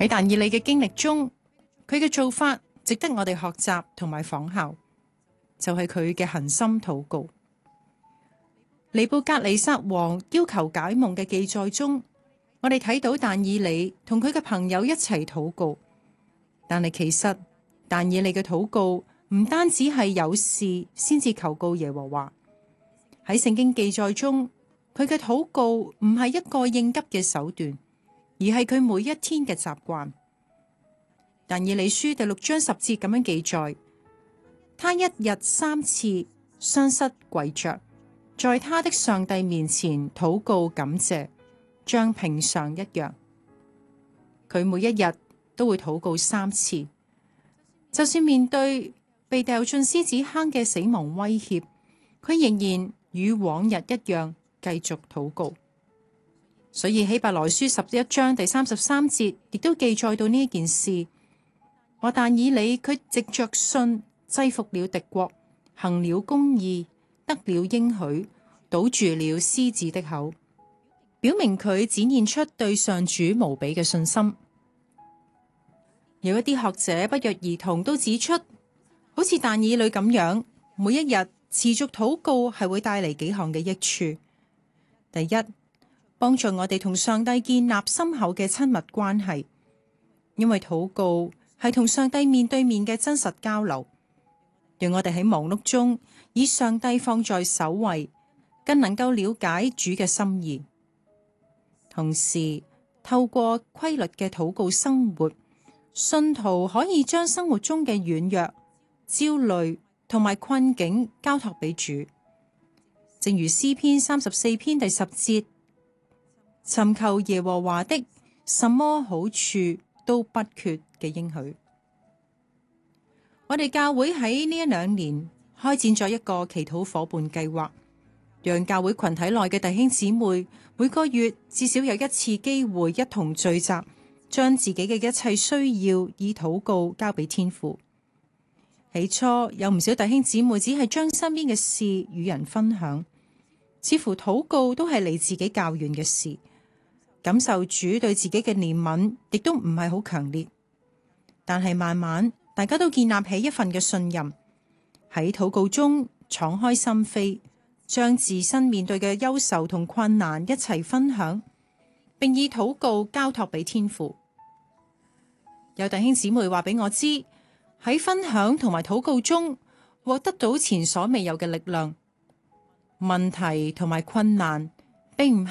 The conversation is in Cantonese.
喺但以理嘅經歷中，佢嘅做法值得我哋學習同埋仿效，就係佢嘅恆心禱告。尼布甲尼撒王要求解夢嘅記載中，我哋睇到但以理同佢嘅朋友一齊禱告，但係其實但以理嘅禱告唔單止係有事先至求告耶和華。喺聖經記載中，佢嘅禱告唔係一個應急嘅手段，而係佢每一天嘅習慣。但以理書第6章10節咁樣記載，他一日3次雙膝跪着，在他的上帝面前禱告感謝，像平常一樣。佢每一日都會禱告3次，就算面對被掉進獅子坑嘅死亡威脅，佢仍然與往日一樣繼續禱告。所以希伯來書11章第33節亦都記載到呢一件事，話但以理佢藉着信制服了敵國，行了公義，得了應許，堵住了獅子的口，表明佢展現出對上主無比嘅信心。有一啲學者不約而同都指出，好似但以理咁樣，每一日持續禱告係會帶嚟幾項嘅益處。第一，幫助我哋同上帝建立深厚嘅親密關係，因為禱告係同上帝面對面嘅真實交流，讓我哋喺忙碌中以上帝放在首位，更能夠了解主嘅心意。同時，透過規律嘅禱告生活，信徒可以將生活中嘅軟弱、焦慮同埋困境交託俾主。正如詩篇34篇第10節，尋求耶和華的，什麼好處都不缺嘅應許。我哋教會喺呢1-2年開展咗一個祈禱夥伴計劃，讓教會群體內嘅弟兄姊妹每個月至少有1次機會一同聚集，將自己嘅一切需要以禱告交俾天父。起初有唔少弟兄姊妹只係將身邊嘅事與人分享，似乎禱告都係離自己較遠嘅事，感受主對自己嘅憐憫亦都唔係好強烈。但係慢慢大家都建立起一份嘅信任，喺禱告中敞開心扉，將自身面對嘅憂愁同困難一齊分享，並以禱告交託俾天父。有弟兄姊妹話俾我知，喺分享同埋禱告中獲得到前所未有嘅力量。問題同埋困難並唔